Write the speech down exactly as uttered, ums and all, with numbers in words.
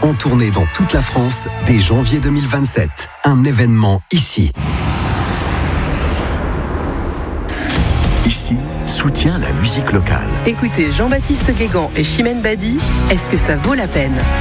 en tournée dans toute la France dès janvier deux mille vingt-sept. Un événement ici. Ici, soutient la musique locale. Écoutez Jean-Baptiste Guégan et Chimène Badi, est-ce que ça vaut la peine ?